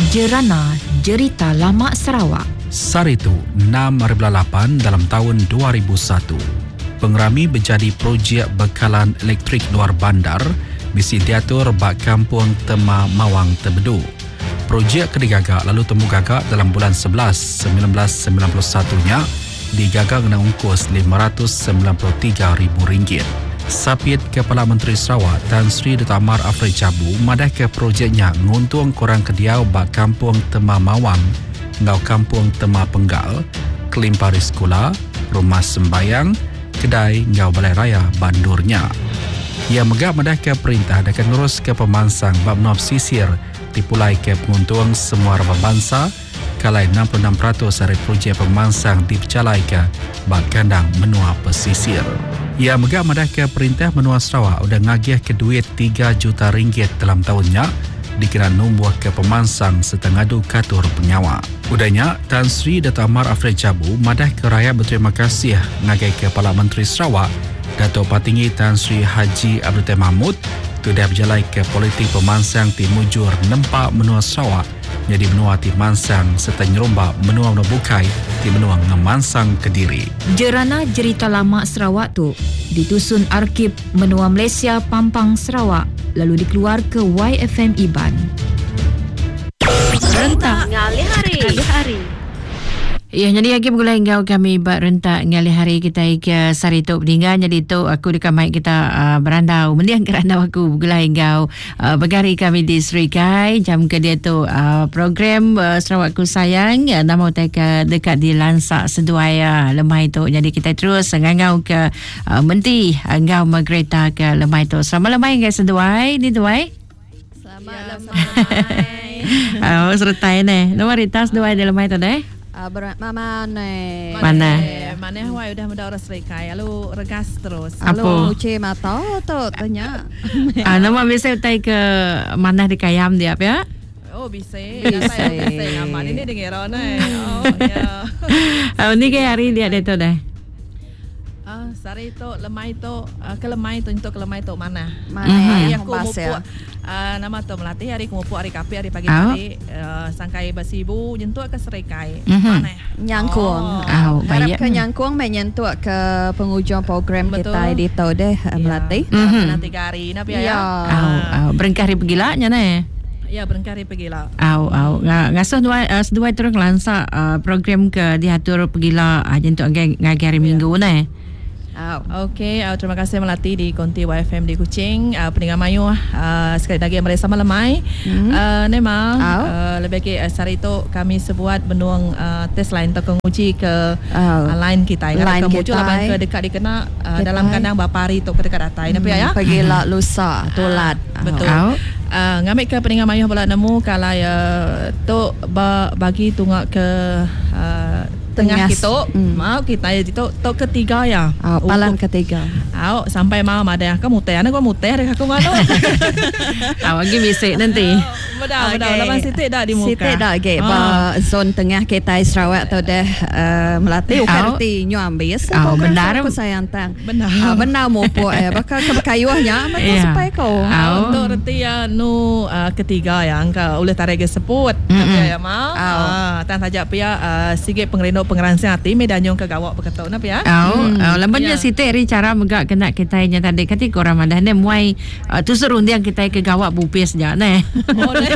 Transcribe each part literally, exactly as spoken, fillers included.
Jerana Jerita Lama Sarawak. Saritu enam lapan dalam tahun dua ribu satu. Pengerami menjadi projek bekalan elektrik luar bandar misi diatur bak kampung Tema Mawang Tebedu. Projek kedigagak lalu temu gagak dalam bulan sebelas sembilan belas sembilan puluh satu-nya digagak dengan ungkos lima ratus sembilan puluh tiga ribu ringgit. Sapit Kepala Menteri Sarawak Tan Sri Dato' Amar Afriz Jabu madah ke projeknya nguntung korang kediau bak kampung Tema Mawang, ngau kampung Tema Penggal, Kelimpari Sekolah, Rumah Sembayang, kedai ngau Balai Raya Bandurnya. Ia megak madah ke perintah dan ngurus ke pemansang bab menop sisir dipulai ke penguntung semua rabang bangsa kalai enam puluh enam peratus dari projek pemansang dipecalai ke bak kandang menua pesisir. Ia megak madah ke perintah menua Sarawak udah ngagih ke duit tiga juta ringgit dalam tahunnya dikira numbuh ke pemansang setengah du katur penyawa. Udahnya, Tan Sri Dato' Amar Afriz Jabu madah ke rakyat berterima kasih ngagai Kepala Menteri Sarawak Dato' Patinggi Tan Sri Haji Abdul Tim Mahmud sudah berjalai ke politik pemansang timujur nempak menua Sarawak jadi menua ti mansang serta nyeromba menua menua bukai di menua ngemansang Kediri. Jerana Jerita Lama Sarawak tu ditusun Arkib Menua Malaysia Pampang Sarawak lalu dikeluar ke Y F M Iban. Rentak ngalih hari. Ngalih hari. Ya, jadi lagi mula hingga kami buat rentak ngalih hari kita ke Sarito peninggal. Jadi tu aku dekat mic kita uh, berandau. Mendiang kerandau aku mula hingga uh, bergari kami di Serikai. Jam ke dia tu uh, program uh, Sarawakku Sayang. Uh, nama utama dekat di Lansak Seduai uh, lemah itu. Jadi kita terus ngangau ke uh, Menti. Ngau Magreta ke lemah itu. Selamat lemah hingga Seduai. Di Duai. Selamat ya, lemah. Oh, sertai ni. Nama Rita Seduai di lemah itu deh. Uh, ber- mama ne mana mana Hawaii udah mudah orang Serikai lalu regas terus lalu uci mata tu tanya ah nama biasa utai ke mana di Kayam dia apa ya oh bisa bisa bisa nama ini dengar orang oh ya ah ni ke hari dia itu dah ah sari itu lemah itu uh, ke lemah itu untuk ke lemah itu mana mana mm-hmm. yang aku mupu uh, nama tu melatih hari kumupu hari kapi hari pagi oh. hari uh, sangkai basibu nyentuh ke Serikai mm-hmm. mana nyangkung oh, harap ke nyangkung menyentuh ke penghujung program betul. Kita di tahu deh ya. Melatih mm-hmm. nanti hari napi ya, ya. Oh, oh. Berengkari pergilanya nih ya berengkari pergila. Au au ngasuh dua uh, sedua terus lansa uh, program ke diatur pergila aja uh, untuk ngagi hari minggu nih. Oh. Okey, uh, terima kasih Melati di Konti Y F M di Kuching. Uh, pendengar Mayu uh, sekali lagi Malaysia Malamai. Mm-hmm. Uh, Nema oh. uh, lebih lagi uh, hari itu kami sebuat benuang uh, test line untuk menguji ke oh. uh, line kita. Line kita labang ke dekat dikena uh, dalam kandang bapari untuk ke dekat datai. Nampak ya? Pergi lah lusa tulat. Uh, betul. Oh. Uh, ngambil ke pendengar Mayu bola nemu kalau uh, tu ba, bagi tunggak ke uh, tengah kita mm. mau kita itu to ketiga ya oh, palan ketiga oh, sampai mau ada yang kamu teh anak kamu teh aku mana awak lagi bisik nanti mudah mudah lawan sitik dah di muka sitik dah ge ba zon tengah kita Sarawak tu dah uh, melatih ukarti nyuam bias oh, benar aku sayang tang benar uh, benar mo po eh bakal kebakayuhnya betul yeah. Supaya kau oh, untuk reti ya nu uh, ketiga ya angka oleh tarik sebut mm-hmm. ya mau ah tan tajak pia uh, sikit pengerino pengeransian hati medanyong ke gawak berketuk napa ya oh hmm. lamanya yeah. Sitik ri cara megak kena kita nya tadi kati korang madah ne muai uh, tu serun yang kita ke gawak bupis ja ne oh ne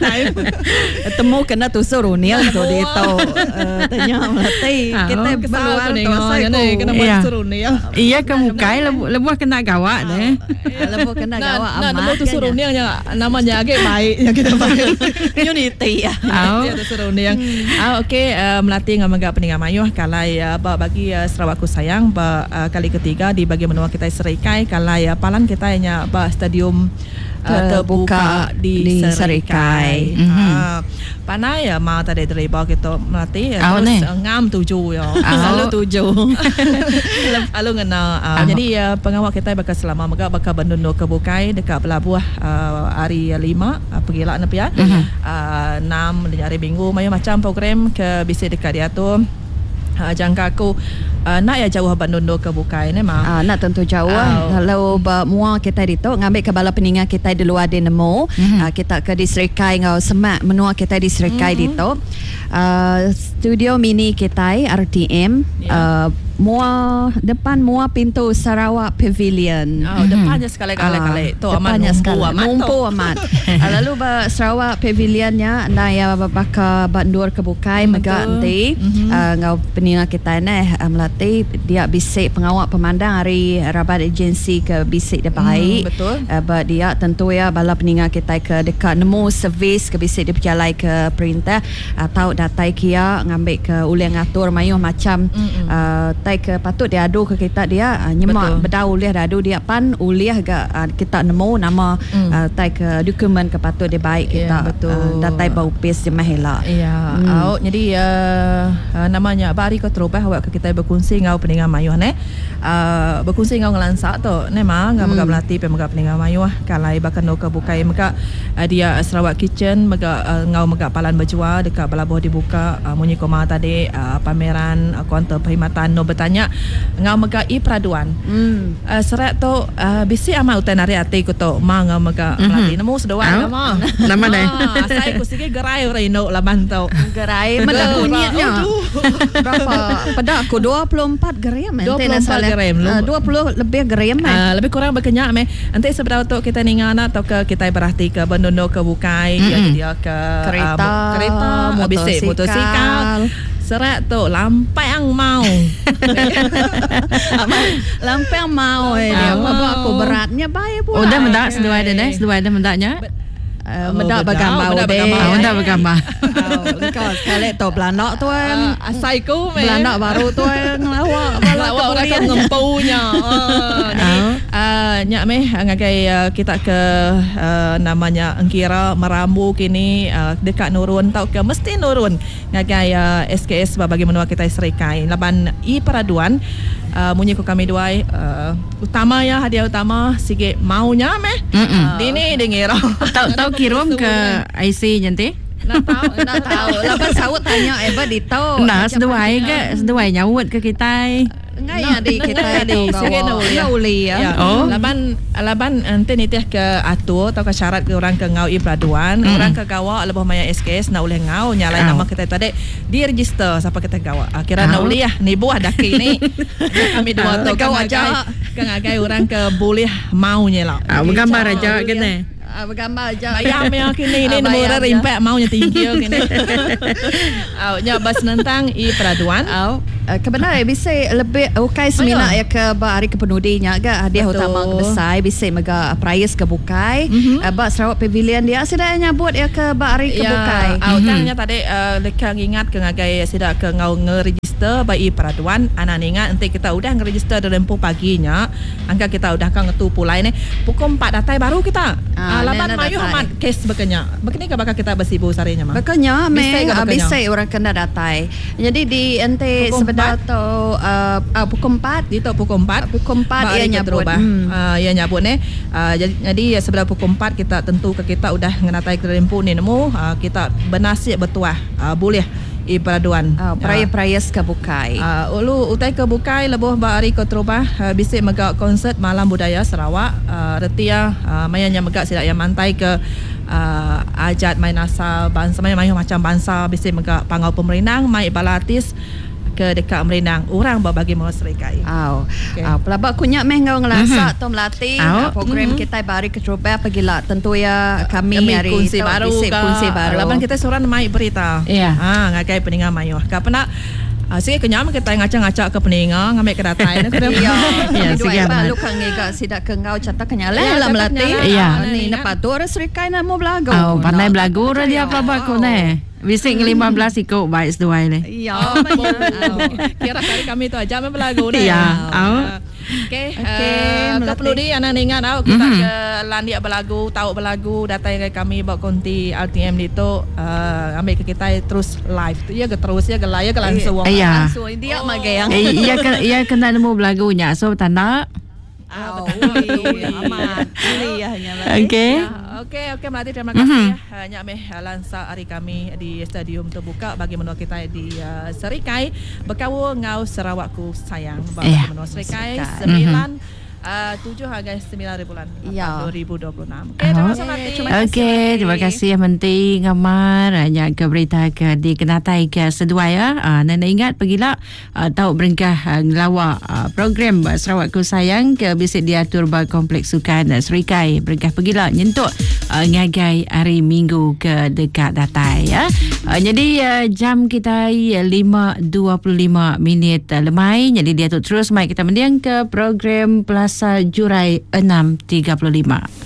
temu kena tu serun ya tu dia tahu tanya mati kita keluar tu saya ne kena buat serun ya iya ke mukai lebuh kena gawak ne lebuh kena gawak amat nah tu serun yang namanya agak baik yang kita pakai unity ya oh tu serun yang ah okey melatih ngam pendengar Mayu kalai uh, bagi uh, Sarawakku Sayang ba, uh, kali ketiga di bagi menua kita Serikai kalai uh, palan kita hanya ba stadium uh, terbuka di, di Serikai. Mm-hmm. Uh, panai ya mau tadi dari bawah kita melatih oh, terus uh, ngam tujuh ya. Selalu tujuh. Lalu ngena uh, jadi uh, pengawal kita bakal selama mega bakal bendunuk ke Bukai dekat pelabuh uh, hari lima uh, pergilah napi ya. Mm-hmm. Uh, enam hari minggu mayu macam program ke bisi dekat dia tu uh, jangka aku uh, nak ya jauh bandondo ke bukai ni mah. Ah, nak tentu jauh. Oh. Kalau mua kita di tu ngambil ke bala peningan kita di luar di nemu, mm-hmm. uh, kita ke di Serikai ngau semak menua kita di Serikai mm-hmm. di tu. Uh, studio mini kita R T M yeah. uh, mua depan mua pintu Sarawak Pavilion. Oh, depannya sekali-kali. Tu amat numpu amat. Numpu amat. Lalu ba Sarawak Pavilionnya na ya baka bandur ke bukai mega nanti ngau peningan kita ni melatih dia bisik pengawal pemandang hari rabat agensi ke bisik dia baik. Betul. Ba dia tentu ya bala peningan kita ke dekat nemu servis ke bisik dia berjalan ke perintah atau datai kia ngambil ke uliang ngatur mayuh macam uh, tai ke patut dia adu ke kita dia uh, nyemak bedau uliah adu dia pan uliah ke uh, kita nemu nama mm. uh, tai ke dokumen ke patut dia baik kita yeah, betul. Uh, datai bau pes je mahela. Ya. Yeah. Mm. Oh, jadi uh, uh, namanya bari ko terubah awak ke kita berkongsi ngau peningan mayuh ne. Uh, berkongsi ngau ngelansak tu nema ngau mm. melatih pe mega peningan mayuh kalai bakan no ke bukai mega uh, dia Sarawak Kitchen mega uh, ngau mega palan berjual dekat balaboh dibuka uh, munyi koma tadi uh, pameran uh, kaunter perkhidmatan no bertanya ngau mega i peraduan. Mm. Uh, serat tu uh, bisi amal utai nari ati ko tu ma ngau mega mm-hmm. melatih nemu sedoan nama. Nama deh. Saya ku sige gerai reno laban tu. Gerai meda kunyitnya. Berapa? Pada aku dua puluh empat gram. dua puluh empat gram. Uh, dua puluh lebih gram. Uh, lebih kurang berkenyak meh. Nanti seberapa tu kita ningan atau ke kita berarti ke bandono ke bukai mm-hmm. dia ke kereta, uh, kereta, motosikal, motosikal. Serat tu lampai ang mau. Lampai ang mau eh dia. Apa aku beratnya baik pula. Oh dah mendak sedua ada dah, sedua ada mendaknya. Uh, mendak bergambar mendak bergambar oh, mendak bergambar kau sekali tu belanak tu yang uh, asaiku belanak baru tu yang lawak lawak orang tu ngempunya uh, nyak meh ngagai uh, kita ke uh, namanya engkira merambu kini uh, dekat nurun tau ke mesti nurun ngagai uh, S K S bagi menua kita Serikai laban i peraduan uh, munyi ku kami dua uh, utama ya hadiah utama sige maunya meh uh, dini dengira tahu tahu kirim ke I C nanti nak tahu nak tahu laban sawut tanya eba di tahu nah seduai ke seduai nyawut ke kita ngai ya di kita di sige na uli uli ya oh laban laban ente nitih ke atur atau ke syarat ke orang ke ngau i peraduan mm. orang ke gawa lebih maya S K S na oleh ngau nyalai nama kita tadi di register siapa kita gawa kira na uli ya ni buah daki ni kami dua tu gawa aja ke ngagai orang ke boleh maunya lah bergambar aja kena Uh, bergambar aja. Bayam yang kini ni nombor rimpak maunya tinggi kini. Au nya bas nentang i peraduan. Au uh, kebenaran bisa lebih ukai semina ya ke hari kepenudinya ga hadiah utama besar bisa mega prize ke bukai. Mm-hmm. Uh, ba Sarawak Pavilion dia sudah nyabut ya ke hari ke bukai. Ya, au tangnya tadi uh, leka ingat ke ngagai sudah ke ngau ngeregister ba i peraduan anak ingat nanti kita udah ngeregister dalam paginya. Angka kita udah kan ngetu pulai ni pukul empat datai baru kita. Uh, laban mayu amat kes bekenya. Bekini ke bakal kita bersibu sarinya mah. Bekenya me bisa orang kena datai. Jadi di ente sebenarnya tu uh, uh, pukul empat di tu pukul empat pukul empat ia nyabut. Hmm. Uh, ia nyabut ni. Uh, jadi jadi sebenarnya pukul empat kita tentu ke kita udah ngenatai kerempu ni nemu uh, kita bernasib bertuah uh, boleh i peraduan uh, peraya-peraya ke bukai. Uh, ulu utai ke bukai lebuh bari ko terubah uh, bisik mega konsert malam budaya Sarawak uh, retia uh, mayanya mega sidak yang mantai ke uh, ajat main asal bangsa main macam bangsa bisik mega pangau pemerenang mai balatis ke dekat merenang orang bagi mau Serikai. Aw. Okay. Aw, pelabak kunyak meh ngau ngelasak mm-hmm. tu melatih uh, program mm-hmm. kita bari ke Terubah pergilah tentu ya kami, kami hari kunci baru kunci baru. Laban kita seorang mai berita. Yeah. Ha ngagai peningan mayu. Ka pernah Uh, sige kenyam kita ngacak-ngacak ke peninga ngambil ke datai nak kena ya ya sige lu kan ngega sidak ke ngau catak kenyala lah melatih ya ni napatur Serikai nak mau belagu oh pandai belagu dia apa aku ne bising lima belas ikut baik seduai ni ya kira kali kami tu aja main belagu ni ya au okey okey tak perlu di anak ingat au kita ke landia belagu tahu belagu datai kami bawa konti R T M di tu ambil ke kita terus live tu ya ke terus ya ke live ke langsung ya langsung dia magai yang iya iya kena nemu belagunya so tanda oh amat ya hanya okey Okey, okey Melati, terima kasih mm-hmm. ya. Uh, Nyak Meh lansa hari kami di stadium terbuka bagi menua kita di uh, Serikai. Berkawa ngau Sarawakku sayang bagi yeah. menua Serikai sembilan mm-hmm. Uh, tujuh hingga sembilan bulan ya. dua ribu dua puluh enam. Okey, terima kasih Melati. Okey, terima kasih yang penting Amar. Hanya ke berita ke di Kenatai ke sedua ya. Uh, Nana ingat pergilah uh, tahu berengkah uh, ngelawak uh, program uh, Sarawakku sayang ke bisik diatur ba kompleks sukan uh, Serikai. Berengkah pergilah nyentuk uh, ngagai hari Minggu ke dekat datai ya. Uh, jadi uh, jam kita uh, lima dua puluh lima minit uh, lemai. Jadi dia tu terus mai kita mendiang ke program Plaza Jurai enam tiga puluh lima.